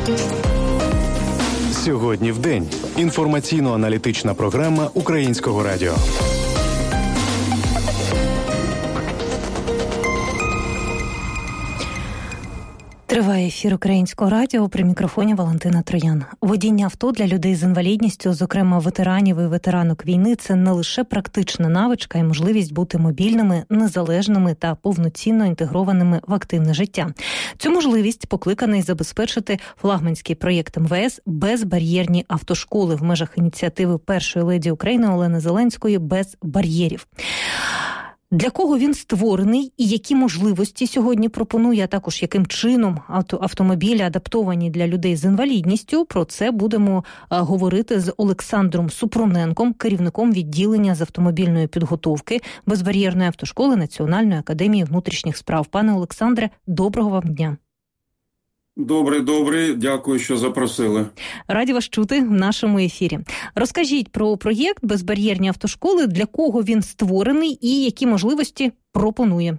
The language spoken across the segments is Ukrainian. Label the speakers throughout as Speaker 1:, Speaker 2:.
Speaker 1: Сьогодні в день. Інформаційно-аналітична програма Українського радіо.
Speaker 2: Триває ефір Українського радіо, при мікрофоні Валентина Троян. Водіння авто для людей з інвалідністю, зокрема ветеранів і ветеранок війни, це не лише практична навичка і можливість бути мобільними, незалежними та повноцінно інтегрованими в активне життя. Цю можливість покликаний забезпечити флагманський проєкт МВС «Безбар'єрні автошколи» в межах ініціативи першої леді України Олени Зеленської «Без бар'єрів». Для кого він створений і які можливості сьогодні пропонує, а також яким чином автомобілі адаптовані для людей з інвалідністю, про це будемо говорити з Олександром Супруненком, керівником відділення з автомобільної підготовки безбар'єрної автошколи Національної академії внутрішніх справ. Пане Олександре, доброго вам дня.
Speaker 3: Добрий. Дякую, що запросили.
Speaker 2: Раді вас чути в нашому ефірі. Розкажіть про проєкт «Безбар'єрні автошколи», для кого він створений і які можливості пропонує.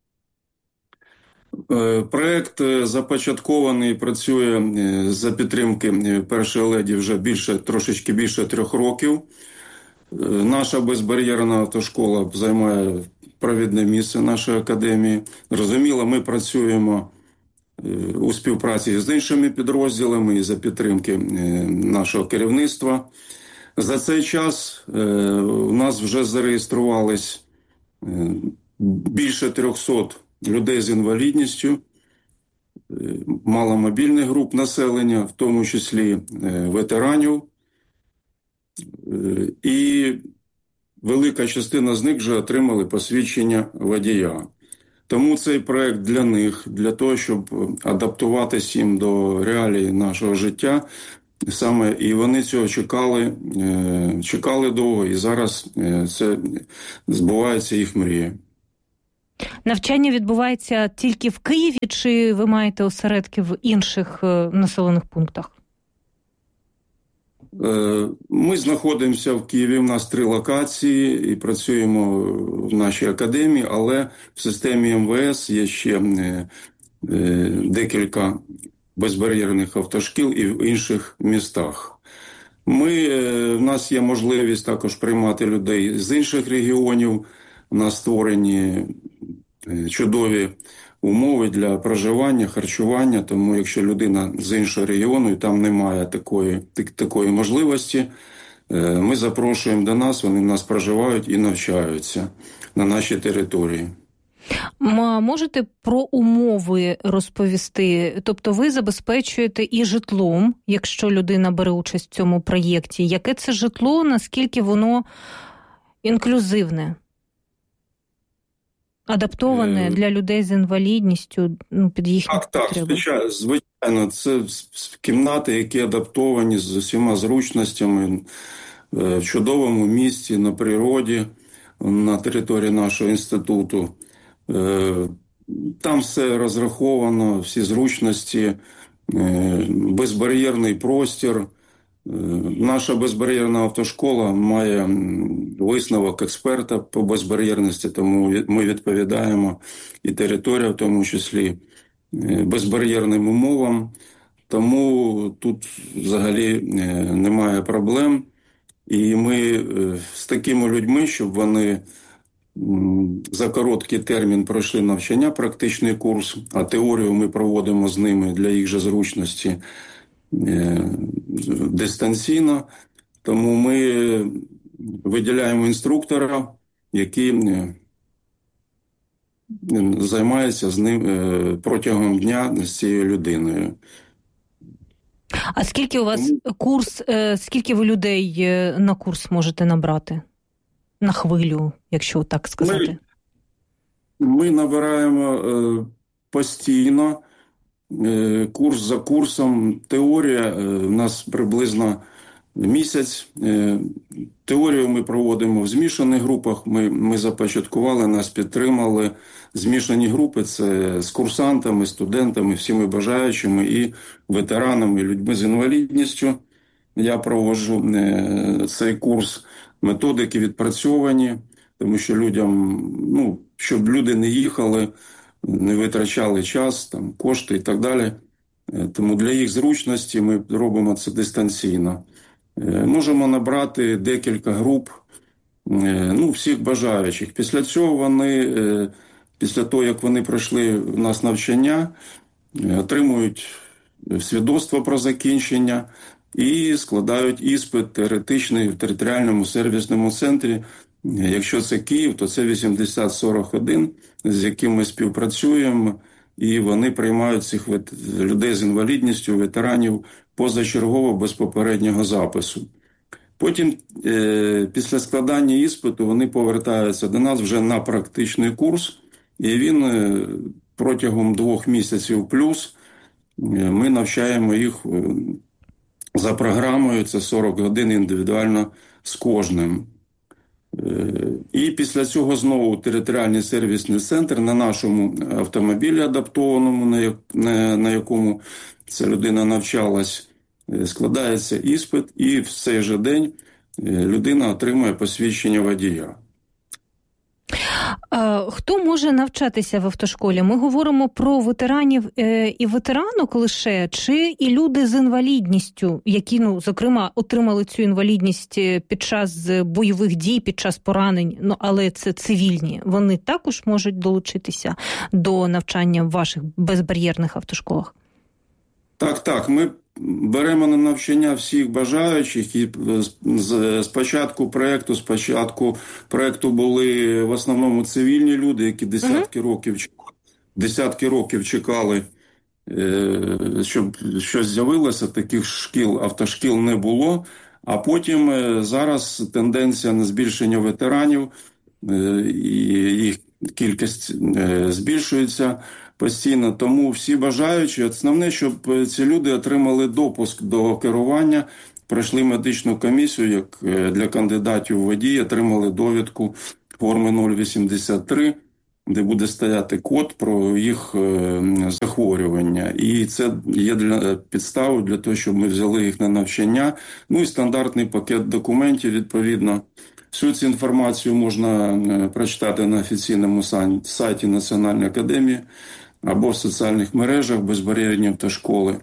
Speaker 3: Проєкт започаткований, працює за підтримки першої леді вже трошечки більше 3 років. Наша безбар'єрна автошкола займає провідне місце нашої академії. Зрозуміло, ми працюємо у співпраці з іншими підрозділами і за підтримки нашого керівництва. За цей час у нас вже зареєструвались більше 300 людей з інвалідністю, маломобільних груп населення, в тому числі ветеранів. І велика частина з них вже отримали посвідчення водія. Тому цей проект для них, для того, щоб адаптуватися їм до реалій нашого життя, саме і вони цього чекали довго, і зараз це збувається їх мрія.
Speaker 2: Навчання відбувається тільки в Києві, чи ви маєте осередки в інших населених пунктах?
Speaker 3: Ми знаходимося в Києві, у нас 3 локації і працюємо в нашій академії, але в системі МВС є ще декілька безбар'єрних автошкіл і в інших містах. У нас є можливість також приймати людей з інших регіонів, у нас створені чудові умови для проживання, харчування, тому якщо людина з іншого регіону і там немає такої можливості, ми запрошуємо до нас, вони в нас проживають і навчаються на нашій території.
Speaker 2: Можете про умови розповісти? Тобто ви забезпечуєте і житлом, якщо людина бере участь в цьому проєкті. Яке це житло, наскільки воно інклюзивне? Адаптоване для людей з інвалідністю, під їхні потреби?
Speaker 3: Так, звичайно. Це кімнати, які адаптовані з усіма зручностями в чудовому місці, на природі, на території нашого інституту. Там все розраховано, всі зручності, безбар'єрний простір. Наша безбар'єрна автошкола має висновок експерта по безбар'єрності, тому ми відповідаємо і територія, в тому числі безбар'єрним умовам. Тому тут взагалі немає проблем. І ми з такими людьми, щоб вони за короткий термін пройшли навчання, практичний курс, а теорію ми проводимо з ними для їх же зручності дистанційно. Тому ми виділяємо інструктора, який займається з ним протягом дня з цією людиною.
Speaker 2: А скільки у вас скільки ви людей на курс можете набрати? На хвилю, якщо так сказати?
Speaker 3: Ми набираємо постійно, курс за курсом. Теорія у нас приблизно місяць. Теорію ми проводимо в змішаних групах. Ми започаткували, нас підтримали. Змішані групи – це з курсантами, студентами, всіми бажаючими і ветеранами, і людьми з інвалідністю. Я проводжу цей курс, методики відпрацьовані, тому що людям, щоб люди не їхали, не витрачали час, кошти і так далі. Тому для їх зручності ми робимо це дистанційно. Можемо набрати декілька груп, всіх бажаючих. Після цього вони, після того, як вони пройшли у нас навчання, отримують свідоцтво про закінчення і складають іспит теоретичний в територіальному сервісному центрі. Якщо це Київ, то це 8041, з яким ми співпрацюємо, і вони приймають цих людей з інвалідністю, ветеранів позачергово без попереднього запису. Потім, після складання іспиту, вони повертаються до нас вже на практичний курс, і він протягом 2 місяців плюс ми навчаємо їх за програмою, це 40 годин індивідуально з кожним. І після цього знову територіальний сервісний центр на нашому автомобілі адаптованому, на якому ця людина навчалась, складається іспит, і в цей же день людина отримує посвідчення водія.
Speaker 2: Хто може навчатися в автошколі? Ми говоримо про ветеранів і ветеранок лише, чи і люди з інвалідністю, які, зокрема, отримали цю інвалідність під час бойових дій, під час поранень, але це цивільні, вони також можуть долучитися до навчання в ваших безбар'єрних автошколах?
Speaker 3: Так, ми беремо на навчання всіх бажаючих, і з початку проєкту були в основному цивільні люди, які десятки років чекали, щоб щось з'явилося, таких автошкіл не було, а потім зараз тенденція на збільшення ветеранів, і їх кількість збільшується постійно, тому всі бажаючі, основне, щоб ці люди отримали допуск до керування, пройшли медичну комісію, як для кандидатів у водії, отримали довідку форми 083, де буде стояти код про їх захворювання. І це є підставою для того, щоб ми взяли їх на навчання. І стандартний пакет документів, відповідно. Всю цю інформацію можна прочитати на офіційному сайті Національної академії або в соціальних мережах безбар'єрні автошколи,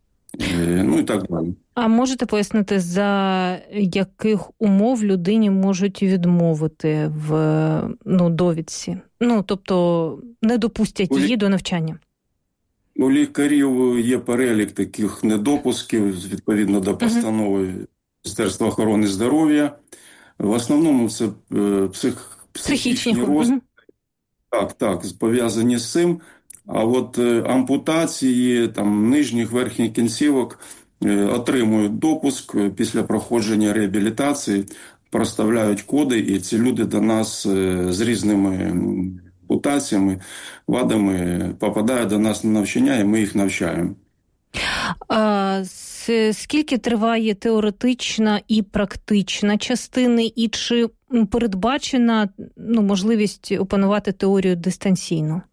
Speaker 3: і так далі.
Speaker 2: А можете пояснити, за яких умов людині можуть відмовити в довідці? Тобто не допустять її до навчання?
Speaker 3: У лікарів є перелік таких недопусків, відповідно до постанови Міністерства охорони здоров'я. В основному це психічні розлади. Так, пов'язані з цим. А от ампутації, нижніх, верхніх кінцівок отримують допуск після проходження реабілітації, проставляють коди, і ці люди до нас з різними ампутаціями, вадами попадають до нас на навчання, і ми їх навчаємо.
Speaker 2: Скільки триває теоретична і практична частини, і чи передбачена можливість опанувати теорію дистанційно?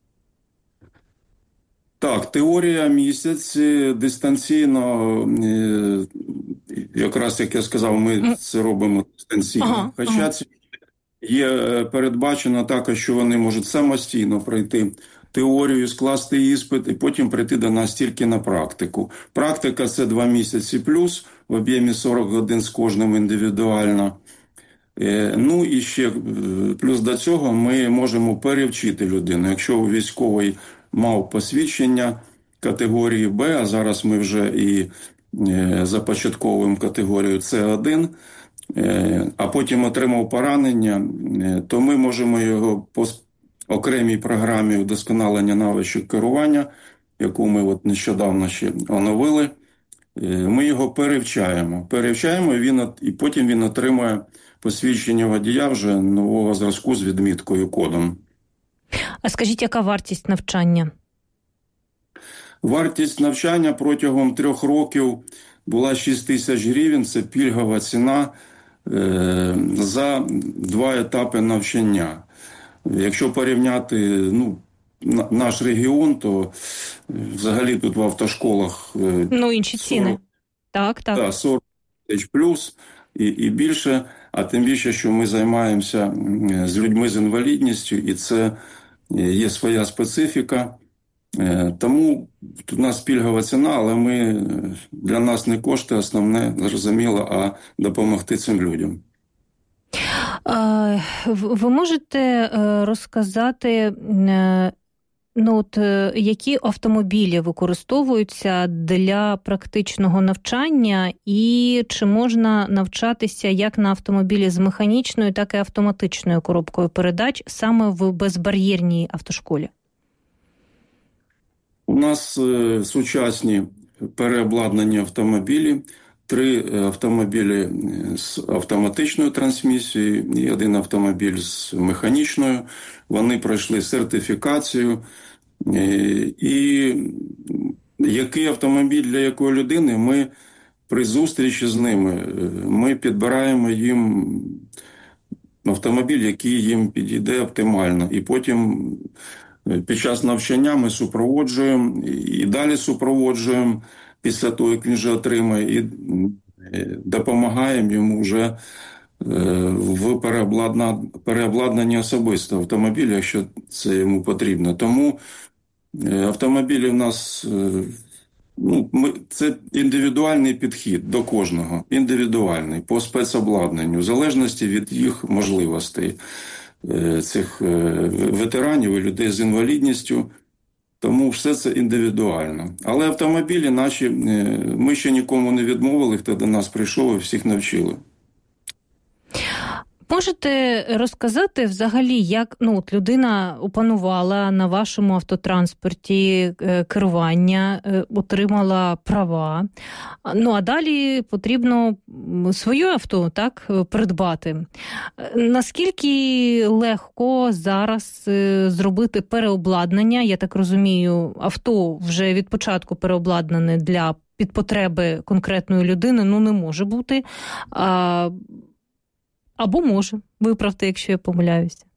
Speaker 3: Так, теорія місяць, дистанційно, якраз як я сказав, ми це робимо дистанційно. Хоча це є передбачено також, що вони можуть самостійно пройти теорію, скласти іспит і потім прийти до нас тільки на практику. Практика – це 2 місяці плюс, в об'ємі 40 годин з кожним індивідуально. І ще плюс до цього ми можемо перевчити людину. Якщо військовий мав посвідчення категорії Б, а зараз ми вже і започатковуємо категорію С1, а потім отримав поранення, то ми можемо його по окремій програмі вдосконалення навичок керування, яку ми нещодавно ще оновили, ми його перевчаємо, і потім він отримує посвідчення водія вже нового зразку з відміткою кодом.
Speaker 2: А скажіть, яка вартість навчання?
Speaker 3: Вартість навчання протягом 3 років була 6 тисяч гривень, це пільгова ціна за 2 етапи навчання. Якщо порівняти наш регіон, то взагалі тут в автошколах
Speaker 2: інші ціни.
Speaker 3: 40 тисяч плюс і більше, а тим більше, що ми займаємося з людьми з інвалідністю, і це є своя специфіка. Тому у нас пільгова ціна, але для нас не кошти основне, зрозуміло, а допомогти цим людям.
Speaker 2: Ви можете розказати, які автомобілі використовуються для практичного навчання, і чи можна навчатися як на автомобілі з механічною, так і автоматичною коробкою передач саме в безбар'єрній автошколі?
Speaker 3: У нас сучасні переобладнані автомобілі, 3 автомобілі з автоматичною трансмісією і 1 автомобіль з механічною. Вони пройшли сертифікацію. І який автомобіль для якої людини, ми при зустрічі з ними, ми підбираємо їм автомобіль, який їм підійде оптимально. І потім під час навчання ми супроводжуємо і далі супроводжуємо після того, як він вже отримає, і допомагаємо йому вже в переобладнанні особисто автомобіля, якщо це йому потрібно. Тому автомобілі в нас, це індивідуальний підхід до кожного, індивідуальний, по спецобладнанню, в залежності від їх можливостей, цих ветеранів і людей з інвалідністю. Тому все це індивідуально. Але автомобілі наші, ми ще нікому не відмовили, хто до нас прийшов і всіх навчили.
Speaker 2: Можете розказати взагалі, як людина опанувала на вашому автотранспорті керування, отримала права, а далі потрібно своє авто, так, придбати. Наскільки легко зараз зробити переобладнання? Я так розумію, авто вже від початку переобладнане під потреби конкретної людини, не може бути. Або може. Виправте, якщо я помиляюся.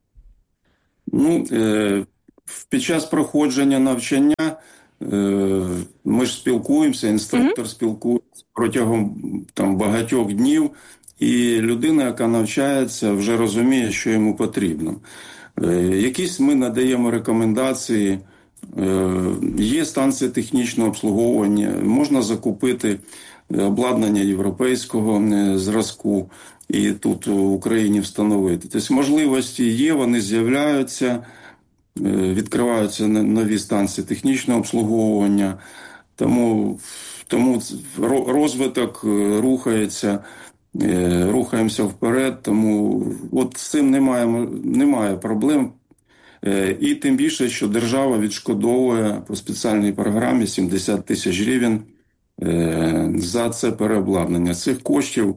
Speaker 3: Під час проходження навчання ми ж спілкуємося, інструктор спілкується протягом багатьох днів, і людина, яка навчається, вже розуміє, що йому потрібно. Якісь ми надаємо рекомендації, є станції технічного обслуговування, можна закупити обладнання європейського зразку і тут в Україні встановити. Тобто можливості є, вони з'являються, відкриваються нові станції технічного обслуговування, тому розвиток рухається, рухаємося вперед, тому з цим немає проблем. І тим більше, що держава відшкодовує по спеціальній програмі 70 тисяч гривень за це переобладнання. Цих коштів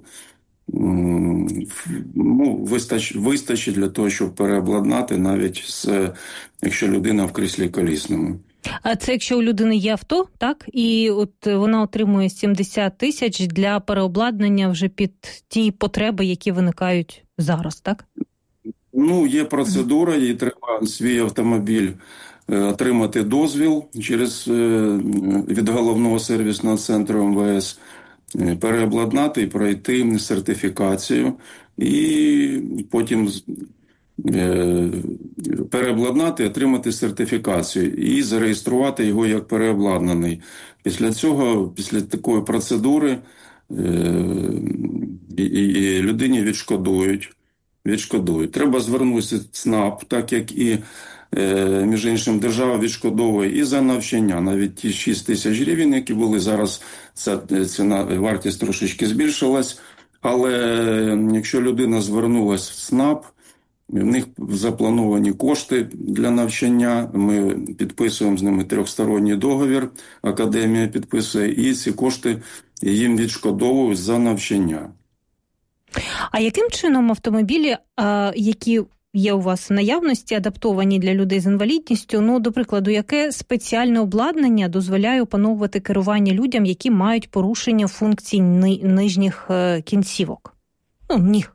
Speaker 3: вистачить для того, щоб переобладнати, навіть якщо людина в кріслі колісному.
Speaker 2: А це якщо у людини є авто, так? І вона отримує 70 тисяч для переобладнання вже під ті потреби, які виникають зараз, так?
Speaker 3: Є процедура, їй треба свій автомобіль отримати дозвіл від головного сервісного центру МВС, переобладнати і пройти сертифікацію, і потім переобладнати, отримати сертифікацію і зареєструвати його як переобладнаний. Після цього, після такої процедури, і людині відшкодують. Треба звернутися в ЦНАП, так як і, між іншим, держава відшкодовує і за навчання. Навіть ті 6 тисяч гривень, які були, зараз ця вартість трошечки збільшилась. Але якщо людина звернулася в ЦНАП, в них заплановані кошти для навчання, ми підписуємо з ними 3-сторонній договір, академія підписує, і ці кошти їм відшкодовують за навчання.
Speaker 2: А яким чином автомобілі, які є у вас в наявності, адаптовані для людей з інвалідністю, до прикладу, яке спеціальне обладнання дозволяє опановувати керування людям, які мають порушення функцій нижніх кінцівок? Ніг.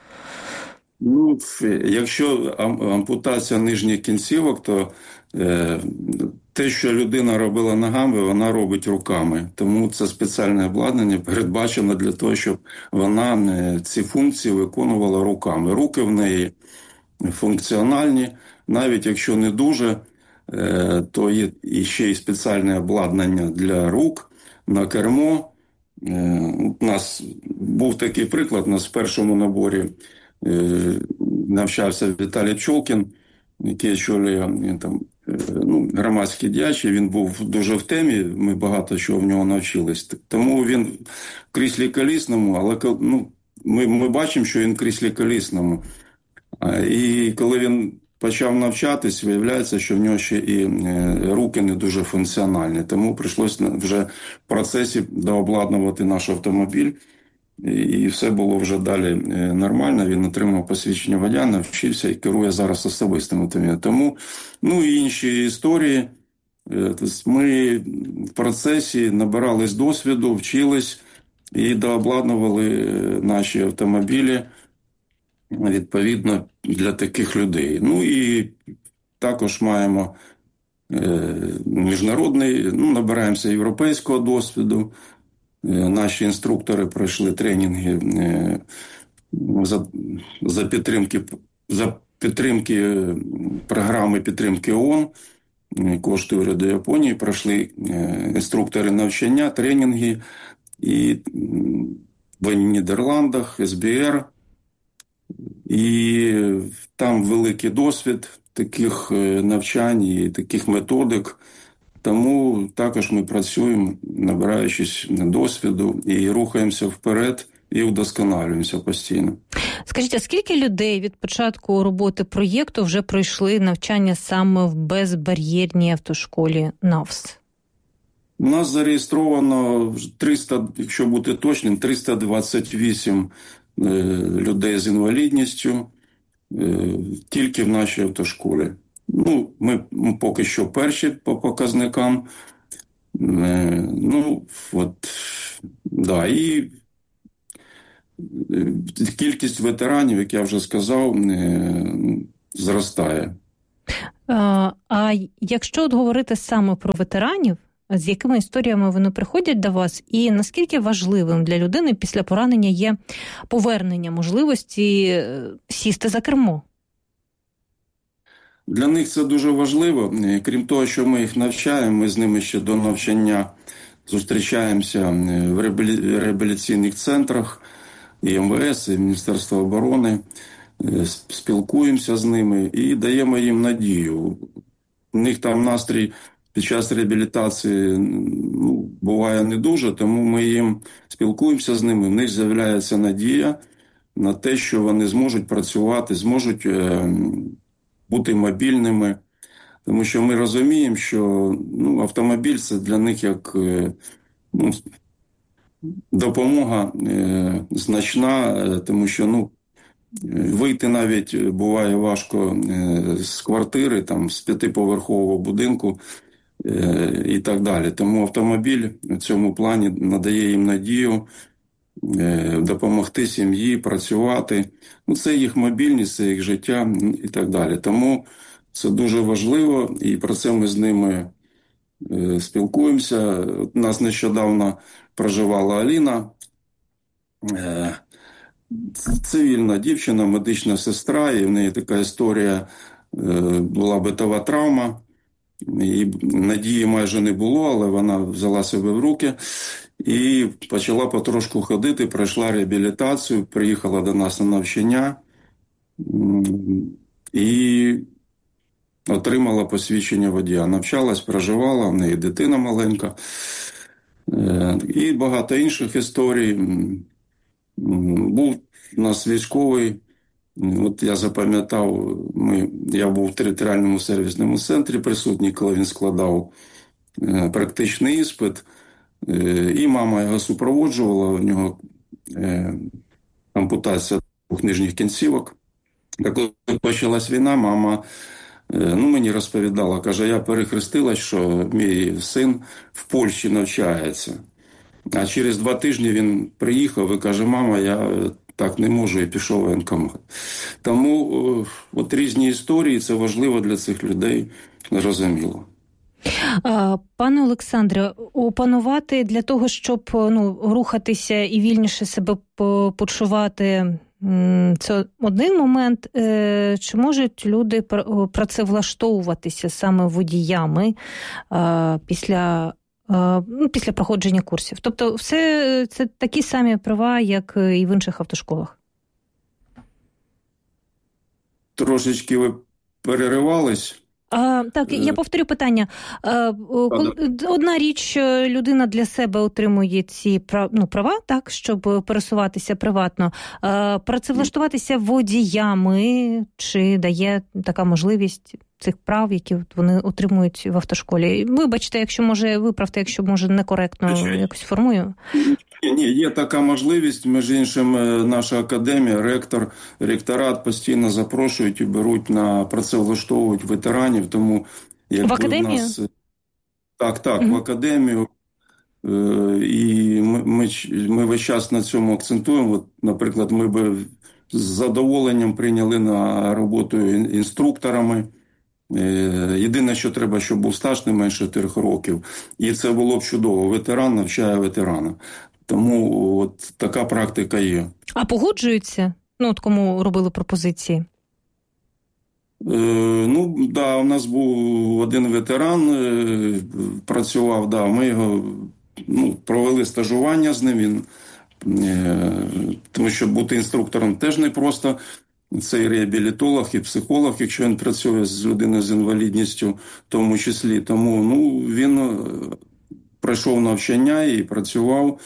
Speaker 3: Якщо ампутація нижніх кінцівок, то те, що людина робила ногами, вона робить руками. Тому це спеціальне обладнання передбачено для того, щоб вона ці функції виконувала руками. Руки в неї функціональні, навіть якщо не дуже то є ще й спеціальне обладнання для рук на кермо. У нас був такий приклад, у нас в першому наборі навчався Віталій Чолкін, який очолює громадський діяч, він був дуже в темі, ми багато чого в нього навчились. Тому він в кріслі колісному, але ми бачимо, що він в кріслі колісному. І коли він почав навчатись, виявляється, що в нього ще і руки не дуже функціональні. Тому прийшлося вже в процесі дообладнувати наш автомобіль. І все було вже далі нормально. Він отримав посвідчення водія, навчився і керує зараз особистим автомобілем. Тому, і інші історії. Ми в процесі набирались досвіду, вчились і дообладнували наші автомобілі відповідно для таких людей. І також маємо міжнародний, набираємося європейського досвіду. Наші інструктори пройшли тренінги за підтримки програми підтримки ООН, кошти уряду Японії, пройшли інструктори навчання, тренінги і в Нідерландах, СБР. І там великий досвід таких навчань і таких методик. Тому також ми працюємо, набираючись досвіду, і рухаємося вперед, і вдосконалюємося постійно.
Speaker 2: Скажіть, а скільки людей від початку роботи проєкту вже пройшли навчання саме в безбар'єрній автошколі НАВС?
Speaker 3: У нас зареєстровано 300, якщо бути точним, 328 людей з інвалідністю тільки в нашій автошколі. Ми поки що перші по показникам. І кількість ветеранів, як я вже сказав, зростає.
Speaker 2: А якщо говорити саме про ветеранів, з якими історіями вони приходять до вас, і наскільки важливим для людини після поранення є повернення можливості сісти за кермо?
Speaker 3: Для них це дуже важливо. Крім того, що ми їх навчаємо, ми з ними ще до навчання зустрічаємося в реабілітаційних центрах і МВС, і Міністерства оборони, спілкуємося з ними і даємо їм надію. У них там настрій під час реабілітації буває не дуже, тому ми їм спілкуємося з ними, в них з'являється надія на те, що вони зможуть працювати, зможуть бути мобільними, тому що ми розуміємо, що автомобіль – це для них як допомога значна, тому що вийти навіть буває важко з квартири, з 5-поверхового будинку і так далі. Тому автомобіль в цьому плані надає їм надію допомогти сім'ї, працювати. Це їх мобільність, це їх життя і так далі. Тому це дуже важливо, і про це ми з ними спілкуємося. У нас нещодавно проживала Аліна, цивільна дівчина, медична сестра, і в неї така історія, була битова травма, і надії майже не було, але вона взяла себе в руки і почала потрошку ходити, пройшла реабілітацію, приїхала до нас на навчання і отримала посвідчення водія. Навчалась, проживала, в неї дитина маленька. І багато інших історій. Був у нас військовий, я запам'ятав, я був в територіальному сервісному центрі присутній, коли він складав практичний іспит, і мама його супроводжувала, у нього ампутація 2 нижніх кінцівок. Коли почалась війна, мама мені розповідала, каже, я перехрестилась, що мій син в Польщі навчається. А через 2 тижні він приїхав і каже, мама, я так не можу, і пішов в воєнкомат. Тому різні історії, це важливо для цих людей, зрозуміло.
Speaker 2: Пане Олександре, опанувати для того, щоб рухатися і вільніше себе почувати Це один момент. Чи можуть люди працевлаштовуватися саме водіями після проходження курсів? Тобто все це такі самі права, як і в інших автошколах?
Speaker 3: Трошечки ви переривались.
Speaker 2: Так, я повторю питання. Одна річ, людина для себе отримує ці права, так, щоб пересуватися приватно. Працевлаштуватися водіями, чи дає така можливість цих прав, які вони отримують в автошколі? Вибачте, виправте, якщо може некоректно якось формую.
Speaker 3: Ні, є така можливість. Між іншим, наша академія, ректорат постійно запрошують і беруть працевлаштовують ветеранів. Тому
Speaker 2: в академію?
Speaker 3: Так, в академію. І ми весь час на цьому акцентуємо. От, наприклад, ми би з задоволенням прийняли на роботу інструкторами. Єдине, що треба, щоб був стаж не менше 4 років. І це було б чудово. Ветеран навчає ветерана. Тому от така практика є.
Speaker 2: А погоджуються? Кому робили пропозиції?
Speaker 3: У нас був один ветеран, працював, ми його провели стажування з ним. Тому що бути інструктором теж непросто. Це і реабілітолог, і психолог, якщо він працює з людиною з інвалідністю, в тому числі. Тому він пройшов навчання і працював.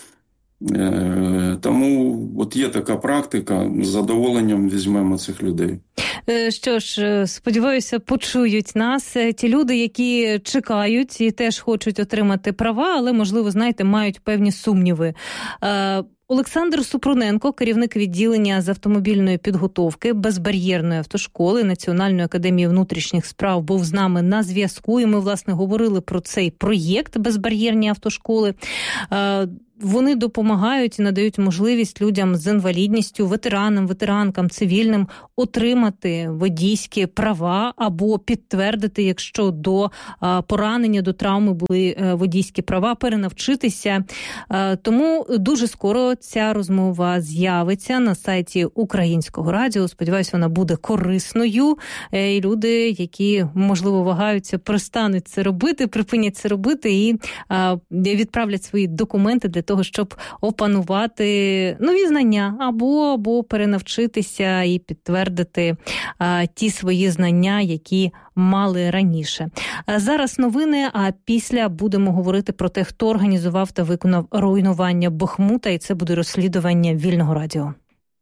Speaker 3: Тому от є така практика, з задоволенням візьмемо цих людей.
Speaker 2: Що ж, сподіваюся, почують нас ті люди, які чекають і теж хочуть отримати права, але, можливо, мають певні сумніви. Олександр Супруненко, керівник відділення з автомобільної підготовки безбар'єрної автошколи Національної академії внутрішніх справ, був з нами на зв'язку, і ми, власне, говорили про цей проєкт безбар'єрні автошколи. Вони допомагають і надають можливість людям з інвалідністю, ветеранам, ветеранкам, цивільним отримати водійські права або підтвердити, якщо до поранення, до травми були водійські права, перенавчитися. Тому дуже скоро ця розмова з'явиться на сайті Українського радіо. Сподіваюся, вона буде корисною. І люди, які, можливо, вагаються, перестануть це робити, припинять це робити і відправлять свої документи для того, щоб опанувати нові знання або перенавчитися і підтвердити ті свої знання, які мали раніше. Зараз новини, а після будемо говорити про те, хто організував та виконав руйнування Бахмута, і це буде розслідування Вільного радіо.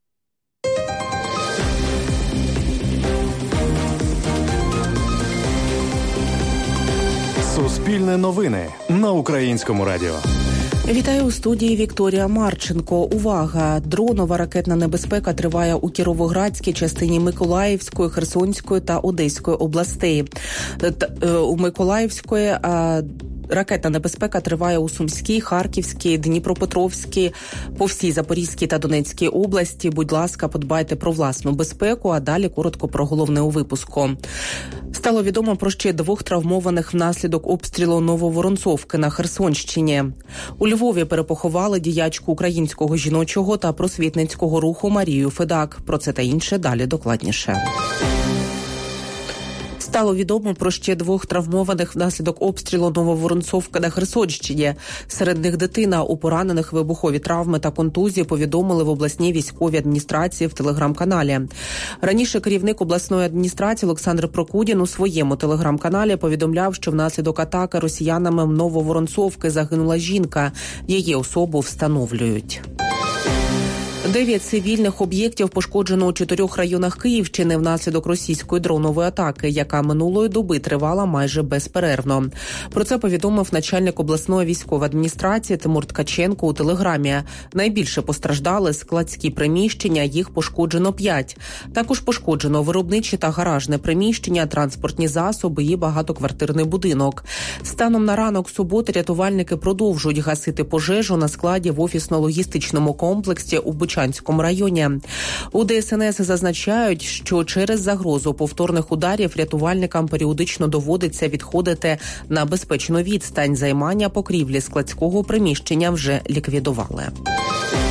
Speaker 1: Суспільне новини на Українському радіо.
Speaker 4: Вітаю у студії Вікторія Марченко. Увага! Дронова ракетна небезпека триває у Кіровоградській частині Миколаївської, Херсонської та Одеської областей. У Миколаївської ракетна небезпека триває у Сумській, Харківській, Дніпропетровській, по всій Запорізькій та Донецькій області. Будь ласка, подбайте про власну безпеку, а далі коротко про головне у випуску. Стало відомо про ще 2 травмованих внаслідок обстрілу Нововоронцовки на Херсонщині. У Львові перепоховали діячку українського жіночого та просвітницького руху Марію Федак. Про це та інше далі докладніше. Стало відомо про ще 2 травмованих внаслідок обстрілу Нововоронцовка на Херсонщині. Серед них дитина. У поранених вибухові травми та контузії повідомили в обласній військовій адміністрації в телеграм-каналі. Раніше керівник обласної адміністрації Олександр Прокудін у своєму телеграм-каналі повідомляв, що внаслідок атаки росіянами Нововоронцовки загинула жінка. Її особу встановлюють. 9 цивільних об'єктів пошкоджено у 4 районах Київщини внаслідок російської дронової атаки, яка минулої доби тривала майже безперервно. Про це повідомив начальник обласної військової адміністрації Тимур Ткаченко у телеграмі. Найбільше постраждали складські приміщення, їх пошкоджено 5. Також пошкоджено виробничі та гаражне приміщення, транспортні засоби і багатоквартирний будинок. Станом на ранок суботи рятувальники продовжують гасити пожежу на складі в офісно-логістичному комплексі у Бучанському районі. У ДСНС зазначають, що через загрозу повторних ударів рятувальникам періодично доводиться відходити на безпечну відстань. Займання покрівлі складського приміщення вже ліквідували.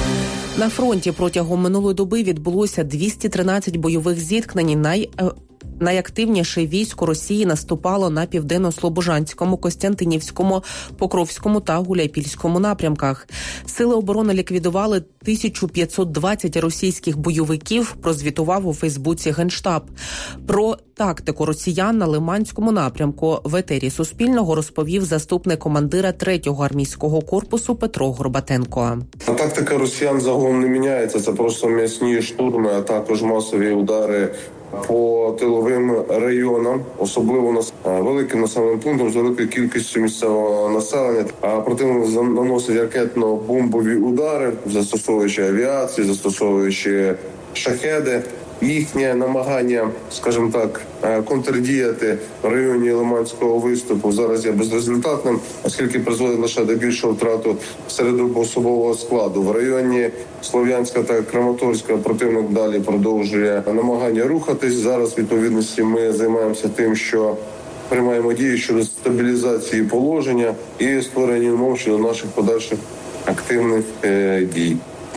Speaker 4: На фронті протягом минулої доби відбулося 213 бойових зіткнень. Найактивніше військо Росії наступало на Південно-Слобожанському, Костянтинівському, Покровському та Гуляйпільському напрямках. Сили оборони ліквідували 1520 російських бойовиків, прозвітував у Фейсбуці Генштаб. Про тактику росіян на Лиманському напрямку в етері Суспільного розповів заступник командира 3-го армійського корпусу Петро Горбатенко.
Speaker 5: Тактика росіян загалом не міняється, це просто м'ясні штурми, а також масові удари по тиловим районам, особливо великим населеним пунктом з великою кількістю місцевого населення. А противник наносить ракетно-бомбові удари, застосовуючи авіацію, застосовуючи шахеди. Їхнє намагання, скажімо так, контрдіяти в районі Лиманського виступу зараз є безрезультатним, оскільки призводить лише до більшого втрату серед особового складу. В районі Слов'янська та Краматорська противник далі продовжує намагання рухатись. Зараз, в відповідності, ми займаємося тим, що приймаємо дії щодо стабілізації положення і створення умов щодо наших подальших активних дій.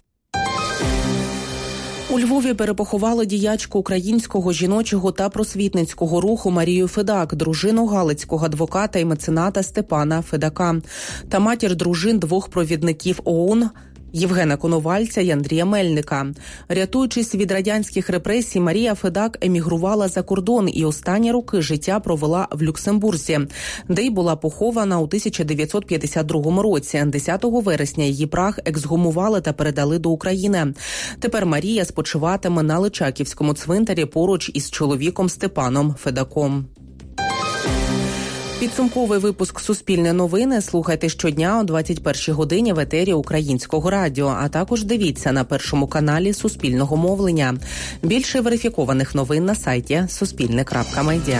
Speaker 4: У Львові перепоховали діячку українського жіночого та просвітницького руху Марію Федак, дружину галицького адвоката і мецената Степана Федака та матір дружин 2 провідників ОУН Євгена Коновальця і Андрія Мельника. Рятуючись від радянських репресій, Марія Федак емігрувала за кордон і останні роки життя провела в Люксембурзі, де й була похована у 1952 році. 10 вересня її прах ексгумували та передали до України. Тепер Марія спочиватиме на Личаківському цвинтарі поруч із чоловіком Степаном Федаком. Підсумковий випуск «Суспільне новини» слухайте щодня о 21-й годині в етері Українського радіо, а також дивіться на першому каналі Суспільного мовлення. Більше верифікованих новин на сайті suspilne.media.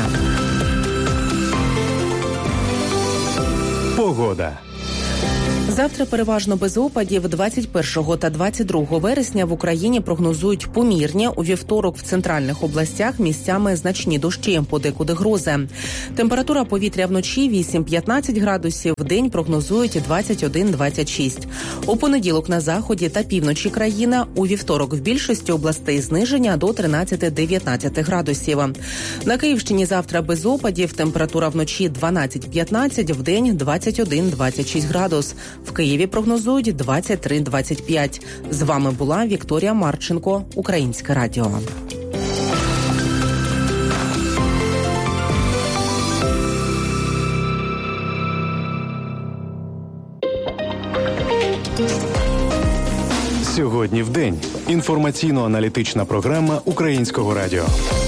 Speaker 1: Погода.
Speaker 4: Завтра переважно без опадів. 21 та 22 вересня в Україні прогнозують помірні. У вівторок в центральних областях місцями значні дощі, подекуди грози. Температура повітря вночі 8-15 градусів, вдень прогнозують 21-26. У понеділок на заході та півночі країни, у вівторок в більшості областей зниження до 13-19 градусів. На Київщині завтра без опадів, температура вночі 12-15, вдень 21-26 градус. В Києві прогнозують 23-25. З вами була Вікторія Марченко, Українське радіо.
Speaker 1: Сьогодні в день. Інформаційно-аналітична програма Українського радіо.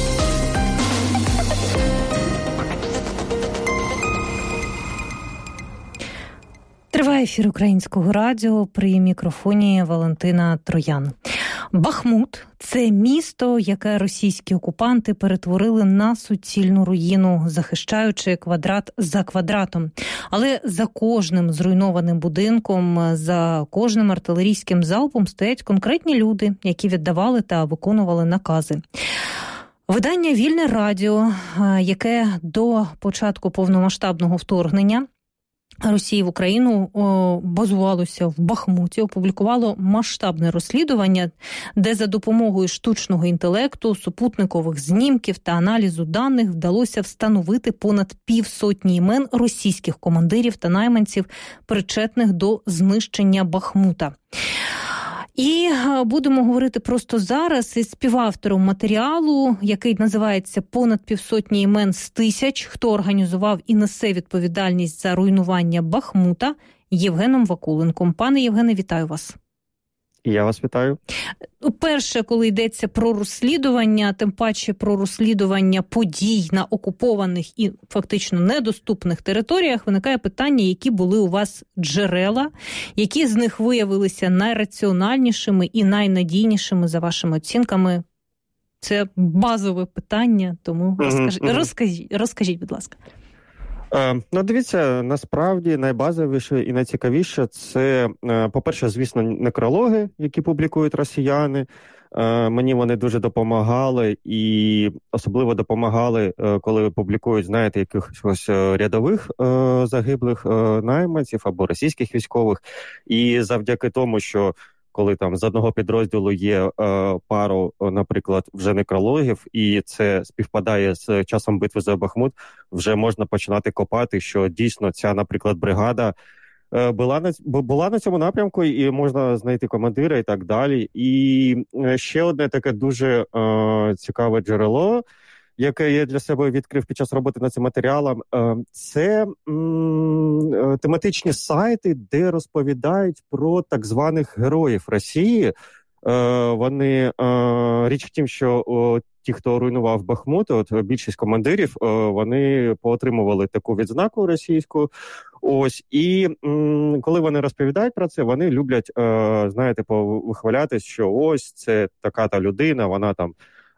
Speaker 2: Триває ефір Українського радіо, при мікрофоні Валентина Троян. Бахмут – це місто, яке російські окупанти перетворили на суцільну руїну, захищаючи квадрат за квадратом. Але за кожним зруйнованим будинком, за кожним артилерійським залпом стоять конкретні люди, які віддавали та виконували накази. Видання «Вільне радіо», яке до початку повномасштабного вторгнення Росії в Україну базувалося в Бахмуті, опублікувало масштабне розслідування, де за допомогою штучного інтелекту, супутникових знімків та аналізу даних вдалося встановити понад 500 імен російських командирів та найманців, причетних до знищення Бахмута. І будемо говорити просто зараз із співавтором матеріалу, який називається «Понад 500 імен з 1000. Хто організував і несе відповідальність за руйнування Бахмута», Євгеном Вакуленком. Пане Євгене, вітаю вас.
Speaker 6: Я вас вітаю.
Speaker 2: Перше, коли йдеться про розслідування, тим паче про розслідування подій на окупованих і фактично недоступних територіях, виникає питання, які були у вас джерела, які з них виявилися найраціональнішими і найнадійнішими за вашими оцінками. Це базове питання, тому розкажіть, будь ласка.
Speaker 6: Ну, дивіться, насправді найбазовіше і найцікавіше – це, по-перше, звісно, некрологи, які публікують росіяни. Мені вони дуже допомагали, і особливо допомагали, коли публікують, знаєте, якихось рядових загиблих найманців або російських військових. І завдяки тому, що коли там з одного підрозділу є пару, наприклад, вже некрологів, і це співпадає з часом битви за Бахмут, вже можна починати копати, що дійсно ця, наприклад, бригада була на цьому напрямку, і можна знайти командира і так далі. І ще одне таке дуже цікаве джерело, яке я для себе відкрив під час роботи над цим матеріалом, це тематичні сайти, де розповідають про так званих героїв Росії. Вони, річ в тім, що ті, хто руйнував Бахмут, от більшість командирів, вони поотримували таку відзнаку російську. Ось, і коли вони розповідають про це, вони люблять, знаєте, вихвалятись, що ось це така-та людина, вона там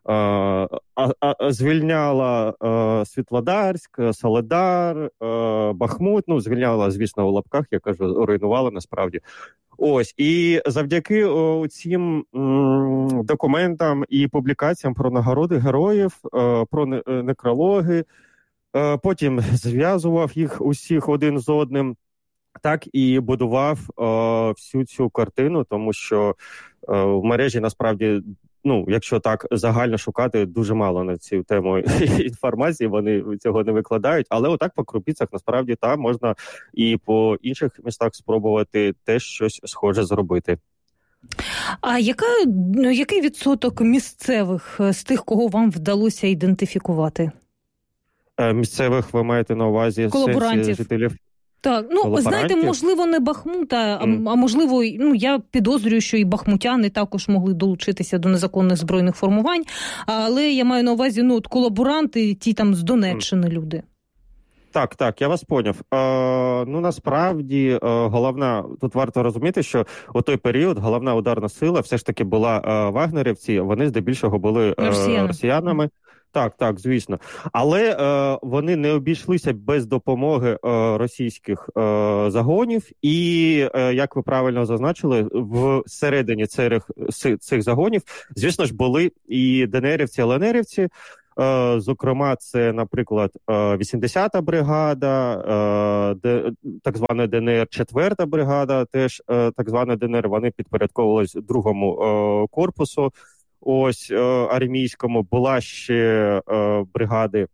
Speaker 6: звільняла Світлодарськ, Солидар, Бахмут, ну, звільняла, звісно, у лапках, я кажу, руйнувала насправді. Ось, і завдяки цим документам і публікаціям про нагороди героїв, про некрологи, потім зв'язував їх усіх один з одним, так і будував всю цю картину, тому що в мережі насправді, ну, якщо так загально шукати, дуже мало на цю тему інформації, вони цього не викладають, але отак по крупицях насправді там можна і по інших містах спробувати теж щось схоже зробити.
Speaker 2: А який відсоток місцевих з тих, кого вам вдалося ідентифікувати?
Speaker 6: Місцевих ви маєте на увазі
Speaker 2: колаборантів,
Speaker 6: жителів?
Speaker 2: Так, ну, знаєте, можливо, не Бахмута, а можливо, ну, я підозрюю, що і бахмутяни також могли долучитися до незаконних збройних формувань, але я маю на увазі, ну, от колаборанти, ті там з Донеччини люди.
Speaker 6: Так, я вас поняв. Ну, насправді, головна, тут варто розуміти, що у той період головна ударна сила все ж таки була вагнерівці, вони здебільшого були росіянами. Так, звісно. Але вони не обійшлися без допомоги російських загонів. І, як ви правильно зазначили, всередині цих загонів, звісно ж, були і ДНРівці, ЛНРівці. Зокрема, це, наприклад, 80-та бригада, так звана ДНР, 4-та бригада, теж так звана ДНР, вони підпорядковувались другому корпусу. Ось армійському. Була ще бригади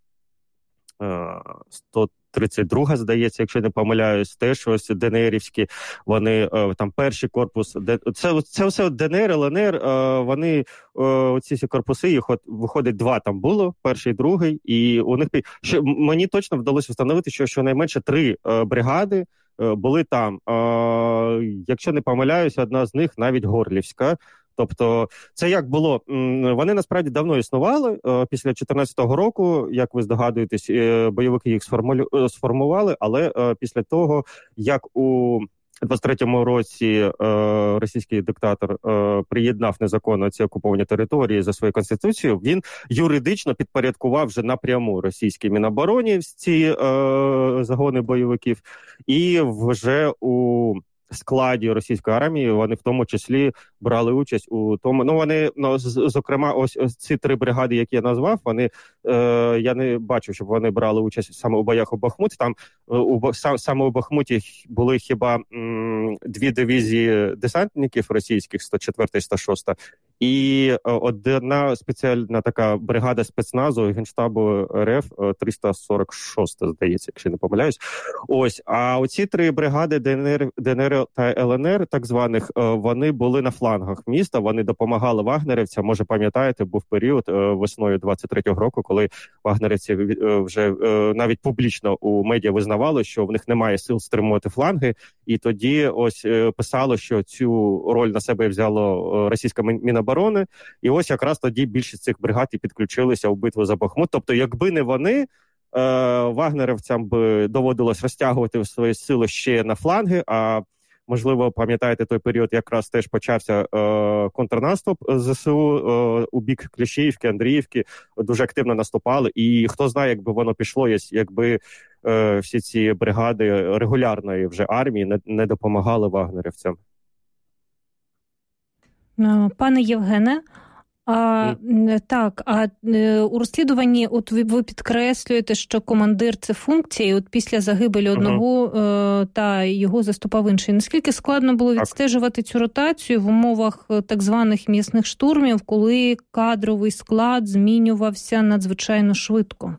Speaker 6: 132, здається, якщо не помиляюсь, теж ось ДНРівські, вони там перший корпус, це все ДНР, ЛНР, вони ці корпуси, їх виходить два там було, перший, другий, і у них, мені точно вдалося встановити, що щонайменше 3 бригади були там. Якщо не помиляюсь, одна з них навіть Горлівська. Тобто, це як було? Вони насправді давно існували. Після 2014 року, як ви здогадуєтесь, бойовики їх сформували, але після того, як у 23-му році російський диктатор приєднав незаконно ці окуповані території за своєю конституцією, він юридично підпорядкував вже напряму російській Мінобороні ці загони бойовиків, і вже у складі російської армії вони в тому числі брали участь у тому. Ну, вони, зокрема, ось ці 3 бригади, які я назвав, вони, я не бачу, щоб вони брали участь саме у боях у Бахмуті. Там саме у Бахмуті були хіба 2 дивізії десантників російських, 104 і 106, і одна спеціальна така бригада спецназу Генштабу РФ 346, здається, якщо не помиляюсь. Ось, а оці 3 бригади ДНР та ЛНР, так званих, вони були на флангах міста, вони допомагали вагнерівцям. Може, пам'ятаєте, був період весною 23-го року, коли вагнерівці вже навіть публічно у медіа визнавали, що в них немає сил стримувати фланги, і тоді ось писало, що цю роль на себе взяло російська Міноборони, і ось якраз тоді більшість цих бригад і підключилися у битву за Бахмут. Тобто, якби не вони, вагнерівцям би доводилось розтягувати свої сили ще на фланги, а можливо, пам'ятаєте, той період якраз теж почався контрнаступ ЗСУ у бік Кліщіївки, Андріївки, дуже активно наступали, і хто знає, якби воно пішло, якби всі ці бригади регулярної вже армії не допомагали вагнерівцям.
Speaker 2: Пане Євгене, У розслідуванні от ви підкреслюєте, що командир – це функція, і от після загибелі одного та його заступав інший. Наскільки складно було відстежувати цю ротацію в умовах так званих м'ясних штурмів, коли кадровий склад змінювався надзвичайно швидко?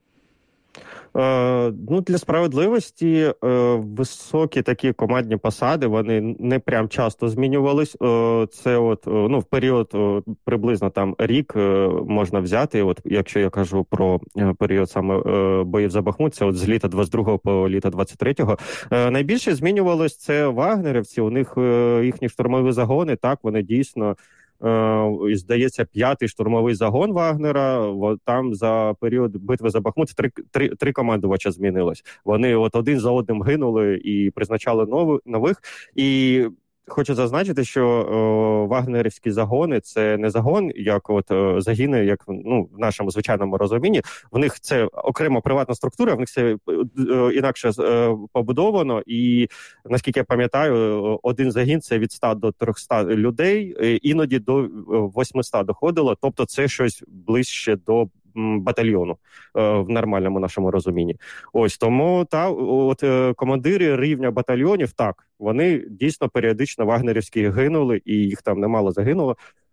Speaker 6: Для справедливості високі такі командні посади, вони не прям часто змінювались. Це в період приблизно там рік можна взяти, якщо я кажу про період саме боїв за Бахмут, це з літа 22-го по літо 23-го. Найбільше змінювалось це вагнерівці, у них їхні штурмові загони, так, вони дійсно... Здається, 5-й штурмовий загон Вагнера, там за період битви за Бахмут три командувача змінилось. Вони один за одним гинули і призначали нових. І хочу зазначити, що вагнерівські загони – це не загон, як загини, як в нашому звичайному розумінні. В них це окрема приватна структура, в них це інакше побудовано. І, наскільки я пам'ятаю, один загін – це від 100 до 300 людей, іноді до 800 доходило. Тобто це щось ближче до батальйону в нормальному нашому розумінні. Тому командири рівня батальйонів, так, вони дійсно періодично вагнерівські гинули, і їх там немало загинуло.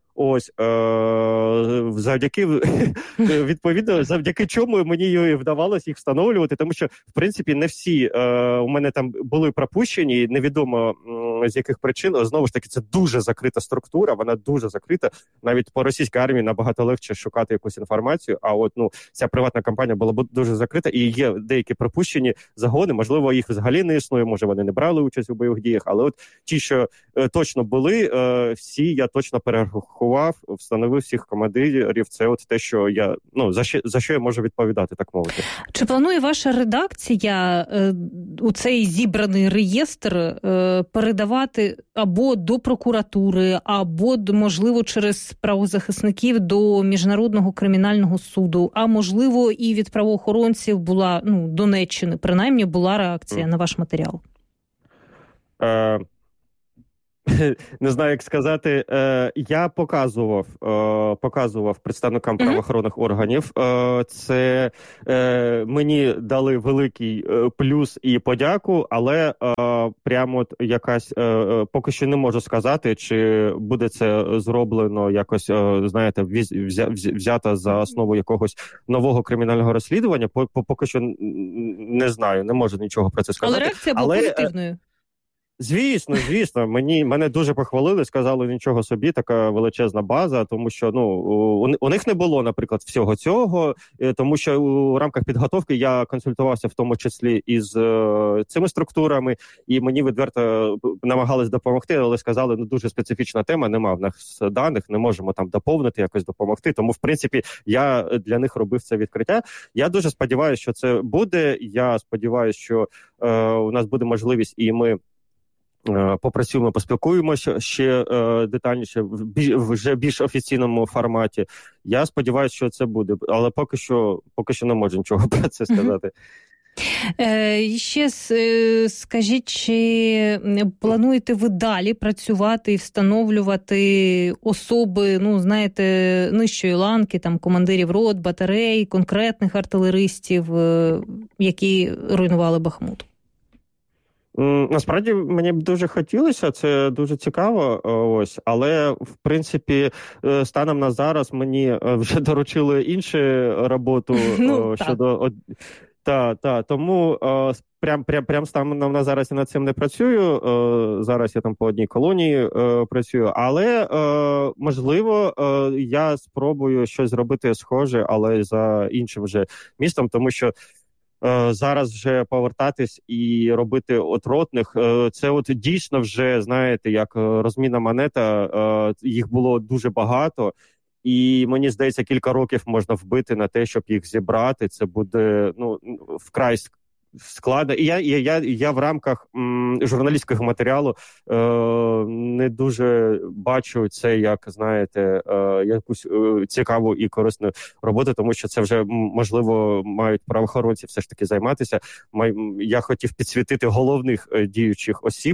Speaker 6: Завдяки чому мені вдавалося їх встановлювати, тому що, в принципі, не всі у мене там були пропущені, невідомо з яких причин. Знову ж таки, це дуже закрита структура, вона дуже закрита. Навіть по російській армії набагато легше шукати якусь інформацію, а ця приватна кампанія була дуже закрита, і є деякі пропущені загони, можливо, їх взагалі не існує, може, вони не брали участь у бойових діях, але ті, що точно були, всі я точно перерахував, встановив всіх командирів. Це те, що я за що я можу відповідати, так мовити.
Speaker 2: Чи планує ваша редакція у цей зібраний реєстр передавати або до прокуратури, або, можливо, через правозахисників до Міжнародного кримінального суду, а можливо і від правоохоронців була, Донеччини, принаймні, була реакція на ваш матеріал?
Speaker 6: Не знаю, як сказати. Я показував представникам правоохоронних органів. Це мені дали великий плюс і подяку, але прямо якась поки що не можу сказати, чи буде це зроблено якось, знаєте, взято за основу якогось нового кримінального розслідування. Поки що не знаю, не можу нічого про це сказати.
Speaker 2: Але реакція була позитивною.
Speaker 6: Звісно, мене дуже похвалили, сказали, нічого собі, така величезна база, тому що у них не було, наприклад, всього цього, тому що у рамках підготовки я консультувався в тому числі із цими структурами, і мені відверто намагались допомогти, але сказали, дуже специфічна тема, нема в нас даних, не можемо там доповнити, якось допомогти, тому, в принципі, я для них робив це відкриття. Я дуже сподіваюся, що це буде, я сподіваюся, що у нас буде можливість, і ми попрацюємо, поспілкуємося ще детальніше в вже більш офіційному форматі. Я сподіваюся, що це буде, але поки що не можу нічого про це сказати.
Speaker 2: Ще скажіть, чи плануєте ви далі працювати і встановлювати особи, нижчої ланки, там командирів рот, батарей, конкретних артилеристів, які руйнували Бахмут?
Speaker 6: Насправді, мені б дуже хотілося, це дуже цікаво, але, в принципі, станом на зараз мені вже доручили іншу роботу щодо... Тому прям станом на зараз я над цим не працюю, зараз я там по одній колонії працюю, але, можливо, я спробую щось зробити схоже, але за іншим вже містом, тому що зараз вже повертатись і робити ротних, це дійсно вже, знаєте, як розмінна монета, їх було дуже багато, і мені здається, кілька років можна вбити на те, щоб їх зібрати, це буде, вкрай складно. І я в рамках журналістського матеріалу не дуже бачу це як, знаєте, якусь цікаву і корисну роботу, тому що це вже, можливо, мають правоохоронці все ж таки займатися. Я хотів підсвітити головних діючих осіб,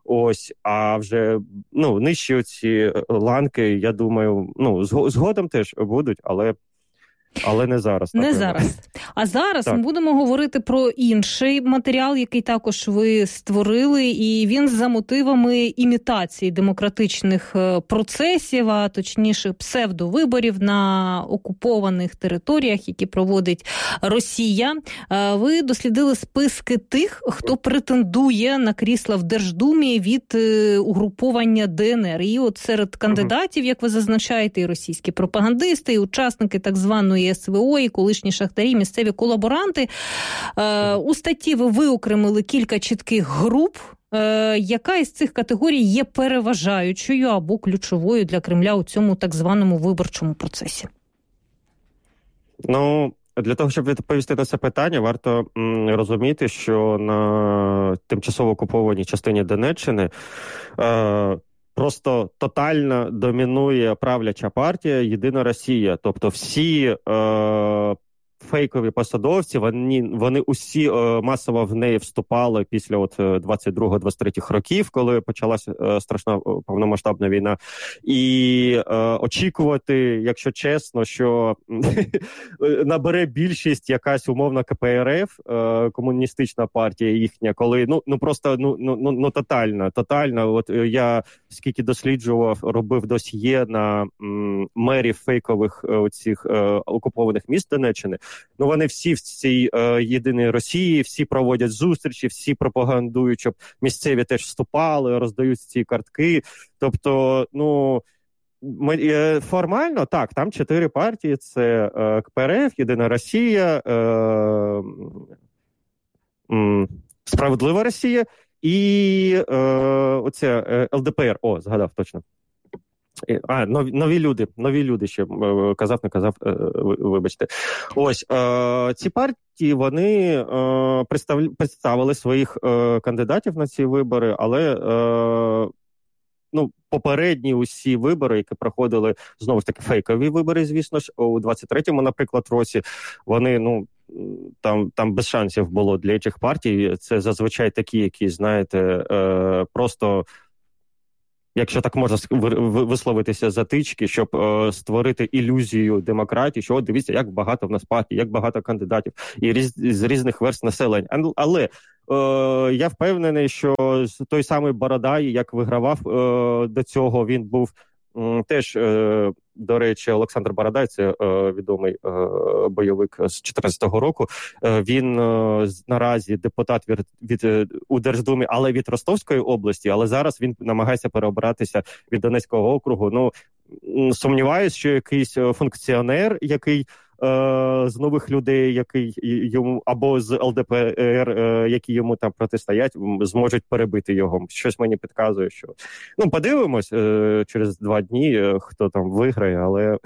Speaker 6: Ось, а вже нижчі ці ланки, я думаю, згодом теж будуть, але не зараз.
Speaker 2: Не зараз. А зараз ми будемо говорити про інший матеріал, який також ви створили, і він за мотивами імітації демократичних процесів, а точніше псевдовиборів на окупованих територіях, які проводить Росія. Ви дослідили списки тих, хто претендує на крісла в Держдумі від угруповання ДНР. І от серед кандидатів, як ви зазначаєте, і російські пропагандисти, і учасники так званої СВО, і колишні шахтарі, місцеві колаборанти. У статті ви виокремили кілька чітких груп. Яка із цих категорій є переважаючою або ключовою для Кремля у цьому так званому виборчому процесі?
Speaker 6: Для того, щоб відповісти на це питання, варто розуміти, що на тимчасово окупованій частині Донеччини просто тотально домінує правляча партія «Єдина Росія». Тобто всі фейкові посадовці, вони усі масово в неї вступали після 22-23 років, коли почалася страшна повномасштабна війна. І очікувати, якщо чесно, що набере більшість якась умовна КПРФ, комуністична партія їхня, коли просто тотально. От я скільки досліджував, робив досьє на мерів фейкових цих окупованих міст Донеччини. Вони всі в цій єдиній Росії, всі проводять зустрічі, всі пропагандують, щоб місцеві теж вступали, роздають ці картки. Тобто, формально, так, там 4 партії, це КПРФ, Єдина Росія, Справедлива Росія і оце ЛДПР, згадав точно. Нові люди ще казав, не казав, вибачте. Ось, ці партії, вони представили своїх кандидатів на ці вибори, але попередні усі вибори, які проходили, знову ж таки, фейкові вибори, звісно ж, у 23-му, наприклад, році, вони, там без шансів було для інших партій. Це зазвичай такі, які, знаєте, просто, якщо так можна висловитися, затички, щоб створити ілюзію демократії, що дивіться, як багато в нас партій, як багато кандидатів і з різних верств населення. Але я впевнений, що той самий Бородай, як вигравав до цього, він був теж, до речі, Олександр Бородай, це відомий бойовик з 14-го року. Він наразі депутат у Держдумі, але від Ростовської області, але зараз він намагається переобратися від Донецького округу. Сумніваюсь, що якийсь функціонер, який з нових людей, який йому, або з ЛДПР, які йому там протистоять, зможуть перебити його. Щось мені підказує, що... подивимось через 2 дні, хто там виграє, але...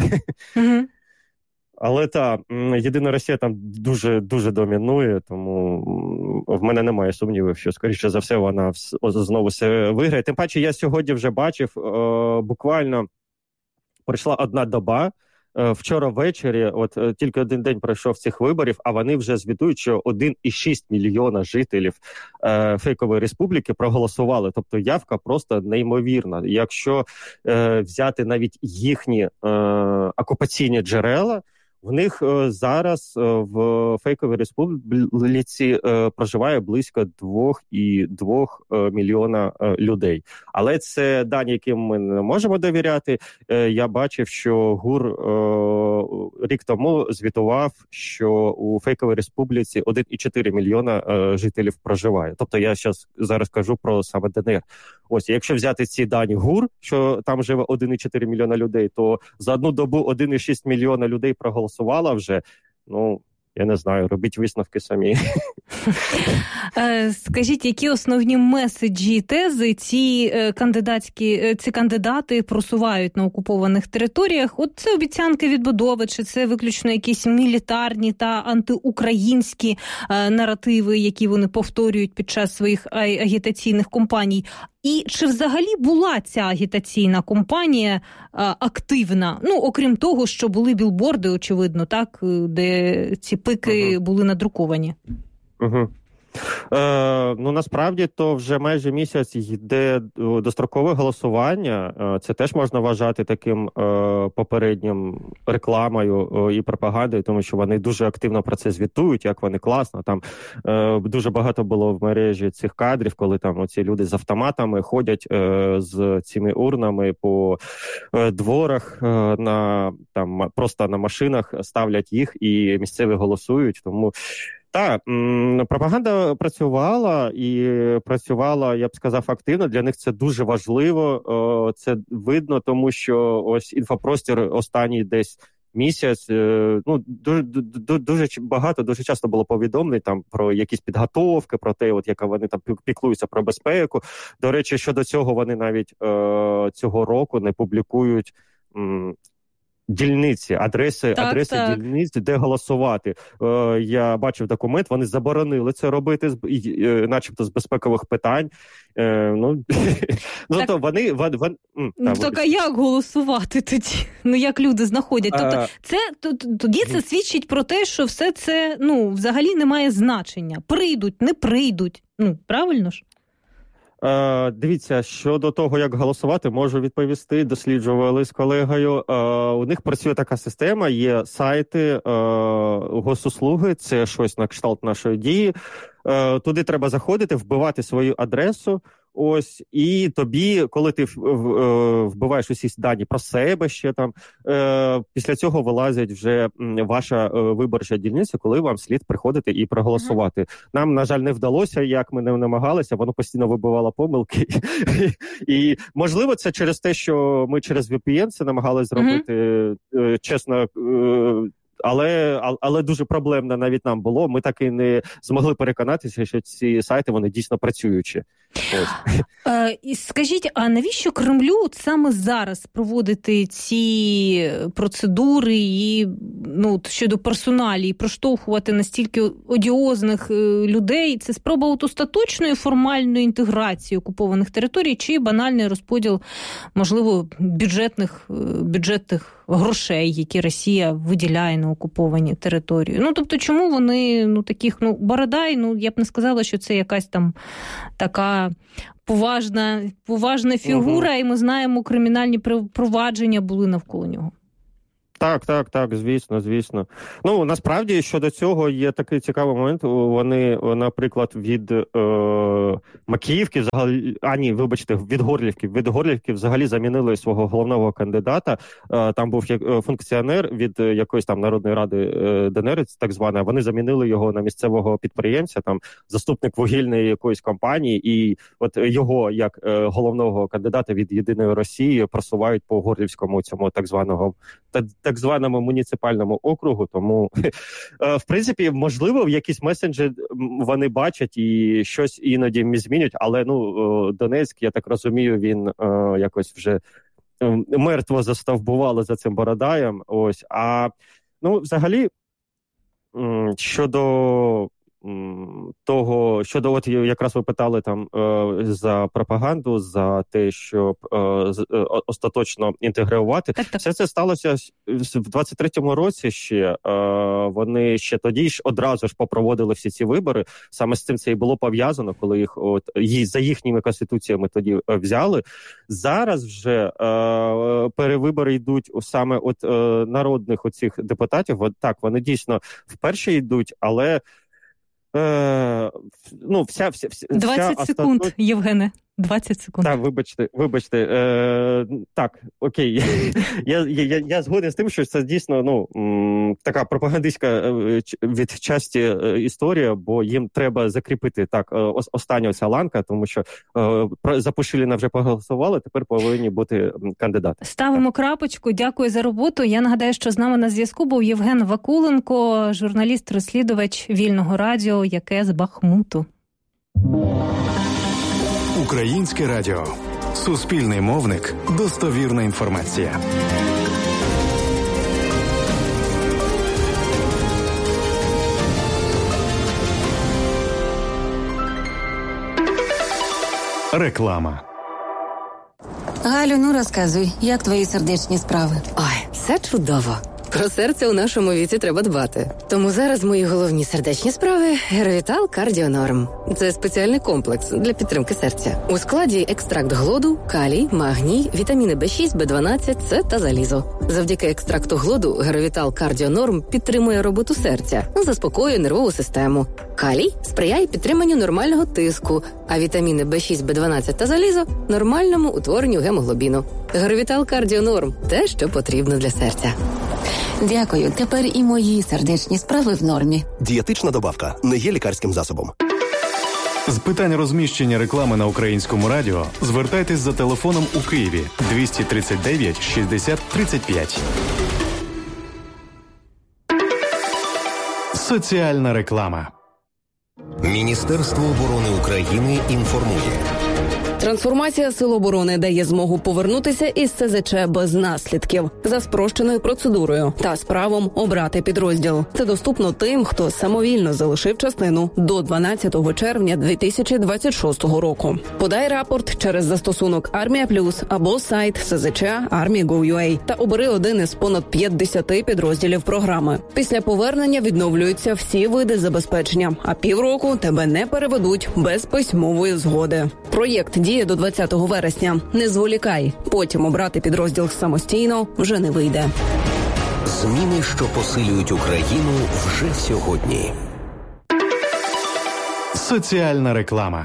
Speaker 6: Але Єдина Росія там дуже домінує, тому в мене немає сумнівів, що, скоріше за все, вона знову все виграє. Тим паче, я сьогодні вже бачив, буквально пройшла 1 доба, вчора ввечері, тільки 1 день пройшов цих виборів, а вони вже звітують, що 1,6 мільйона жителів фейкової республіки проголосували. Тобто явка просто неймовірна. Якщо взяти навіть їхні окупаційні джерела, в них зараз в фейковій республіці проживає близько 2,2 мільйона людей. Але це дані, яким ми не можемо довіряти. Я бачив, що ГУР рік тому звітував, що у фейковій республіці 1,4 мільйона жителів проживає. Тобто я зараз кажу про саме ДНР. Ось, якщо взяти ці дані ГУР, що там живе 1,4 мільйона людей, то за 1 добу 1,6 мільйона людей проголосувало вже. Я не знаю, робіть висновки самі.
Speaker 2: Скажіть, які основні меседжі, тези ці кандидати просувають на окупованих територіях? Це обіцянки відбудови, чи це виключно якісь мілітарні та антиукраїнські наративи, які вони повторюють під час своїх агітаційних кампаній? І чи взагалі була ця агітаційна кампанія активна? Окрім того, що були білборди, очевидно, так, де ці пики були надруковані.
Speaker 6: Насправді, то вже майже місяць йде дострокове голосування. Це теж можна вважати таким попереднім рекламою і пропагандою, тому що вони дуже активно про це звітують, як вони класно. Там дуже багато було в мережі цих кадрів, коли там оці люди з автоматами ходять з цими урнами по дворах, просто на машинах ставлять їх і місцеві голосують. Тому так, пропаганда працювала, я б сказав, активно. Для них це дуже важливо, це видно, тому що ось інфопростір останній десь місяць, дуже багато, дуже часто було повідомлень там про якісь підготовки, про те, от яка вони там піклуються про безпеку. До речі, щодо цього вони навіть цього року не публікують дільниці, адреси дільниць, де голосувати. Я бачив документ, вони заборонили це робити, начебто з безпекових питань. То вони...
Speaker 2: Так, а як голосувати тоді? Як люди знаходять? Тоді це свідчить про те, що все це, взагалі не має значення. Прийдуть, не прийдуть. Правильно ж?
Speaker 6: Дивіться, щодо того, як голосувати, можу відповісти. Досліджували з колегою. У них працює така система, є сайти госуслуги, це щось на кшталт нашої Дії. Туди треба заходити, вбивати свою адресу. Ось, і тобі, коли ти вбиваєш усі дані про себе ще там, після цього вилазить вже ваша виборча дільниця, коли вам слід приходити і проголосувати. Нам, на жаль, не вдалося, як ми не намагалися, воно постійно вибивало помилки. І, можливо, це через те, що ми через VPN це намагалися зробити, чесно, але дуже проблемно навіть нам було. Ми так і не змогли переконатися, що ці сайти, вони дійсно працюючі.
Speaker 2: Скажіть, а навіщо Кремлю саме зараз проводити ці процедури і щодо персоналії, проштовхувати настільки одіозних людей? Це спроба остаточної формальної інтеграції окупованих територій чи банальний розподіл, можливо, бюджетних грошей, які Росія виділяє на окуповані території? Тобто, чому вони таких, Бородай, я б не сказала, що це якась там така поважна фігура, і ми знаємо, кримінальні провадження були навколо нього.
Speaker 6: Так, звісно. Насправді, щодо цього є такий цікавий момент. Вони, наприклад, від Макіївки, від Горлівки. Від Горлівки взагалі замінили свого головного кандидата. Там був функціонер від якоїсь там Народної ради ДНР, так звана. Вони замінили його на місцевого підприємця, там заступник вугільної якоїсь компанії, і от його як головного кандидата від Єдиної Росії просувають по Горлівському цьому так званому муніципальному округу, тому, в принципі, можливо, в якісь месенджі вони бачать і щось іноді змінюють, але, Донецьк, я так розумію, він якось вже мертво застовбували за цим Бородаєм, ось, взагалі, щодо от якраз ви питали там за пропаганду, за те, щоб остаточно інтегрувати. Так. Все це сталося в 23-му році ще. Вони ще тоді ж одразу ж попроводили всі ці вибори. Саме з цим це і було пов'язано, коли їх за їхніми конституціями тоді взяли. Зараз вже перевибори йдуть саме от народних оцих депутатів. Так, вони дійсно вперше йдуть, але
Speaker 2: 20 секунд, Євгене. 20 секунд.
Speaker 6: Так, вибачте. Так, окей. Я згоден з тим, що це дійсно така пропагандистська відчасті історія, бо їм треба закріпити остання ця ланка, тому що за Пушиліна вже проголосували, тепер повинні бути кандидати.
Speaker 2: Ставимо крапочку. Дякую за роботу. Я нагадаю, що з нами на зв'язку був Євген Вакуленко, журналіст-розслідувач Вільного радіо, яке з Бахмуту.
Speaker 1: Українське радіо. Суспільний мовник. Достовірна інформація. Реклама.
Speaker 7: Галю, розказуй, як твої сердечні справи?
Speaker 8: Ой, все чудово. Про серце у нашому віці треба дбати.
Speaker 7: Тому зараз мої головні сердечні справи – Геровітал Кардіонорм. Це спеціальний комплекс для підтримки серця. У складі екстракт глоду, калій, магній, вітаміни B6, B12, С та залізо. Завдяки екстракту глоду Геровітал Кардіонорм підтримує роботу серця, заспокоює нервову систему. Калій сприяє підтриманню нормального тиску, а вітаміни B6, B12 та залізо – нормальному утворенню гемоглобіну. Геровітал Кардіонорм – те, що потрібно для серця.
Speaker 8: Дякую. Тепер і мої сердечні справи в нормі.
Speaker 9: Дієтична добавка не є лікарським засобом.
Speaker 1: З питань розміщення реклами на Українському радіо звертайтесь за телефоном у Києві 239 60 35. Соціальна реклама.
Speaker 10: Міністерство оборони України інформує.
Speaker 11: Трансформація Сил оборони дає змогу повернутися із СЗЧ без наслідків, за спрощеною процедурою та з правом обрати підрозділ. Це доступно тим, хто самовільно залишив частину до 12 червня 2026 року. Подай рапорт через застосунок «Армія Плюс» або сайт СЗЧ «Army.gov.ua» та обери один із понад 50 підрозділів програми. Після повернення відновлюються всі види забезпечення, а півроку тебе не переведуть без письмової згоди. Проєкт діє до 20 вересня. Не зволікай. Потім обрати підрозділ самостійно вже не вийде.
Speaker 10: Зміни, що посилюють Україну вже сьогодні.
Speaker 1: Соціальна реклама.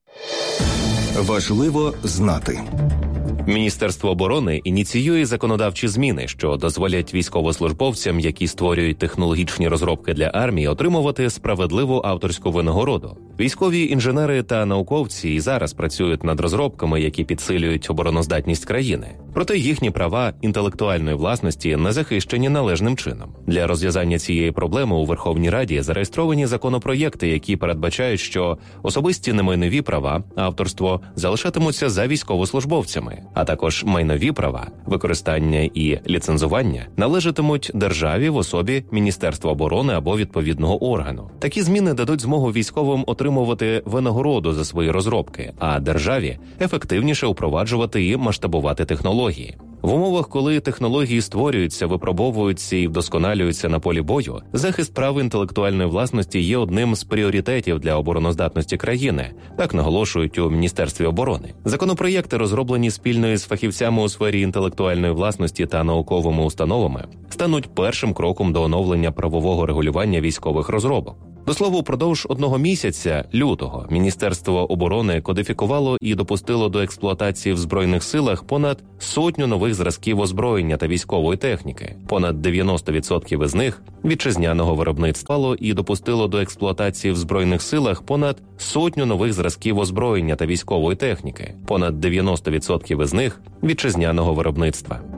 Speaker 10: Важливо знати.
Speaker 12: Міністерство оборони ініціює законодавчі зміни, що дозволять військовослужбовцям, які створюють технологічні розробки для армії, отримувати справедливу авторську винагороду. Військові інженери та науковці і зараз працюють над розробками, які підсилюють обороноздатність країни. Проте їхні права інтелектуальної власності не захищені належним чином. Для розв'язання цієї проблеми у Верховній Раді зареєстровані законопроєкти, які передбачають, що особисті немайнові права, авторство залишатимуться за військовослужбовцями, а також майнові права, використання і ліцензування належатимуть державі в особі Міністерства оборони або відповідного органу. Такі зміни дадуть змогу військовим отримувати винагороду за свої розробки, а державі ефективніше впроваджувати і масштабувати технології. В умовах, коли технології створюються, випробовуються і вдосконалюються на полі бою, захист прав інтелектуальної власності є одним з пріоритетів для обороноздатності країни, так наголошують у Міністерстві оборони. Законопроєкти, розроблені спільно із фахівцями у сфері інтелектуальної власності та науковими установами, стануть першим кроком до оновлення правового регулювання військових розробок. До слова, упродовж 1 місяця, лютого, Міністерство оборони кодифікувало і допустило до експлуатації в Збройних силах понад 100 нових зразків озброєння та військової техніки. Понад 90% із них вітчизняного виробництва і допустило до експлуатації в Збройних силах понад 100 нових зразків озброєння та військової техніки. Понад 90% із них вітчизняного виробництва.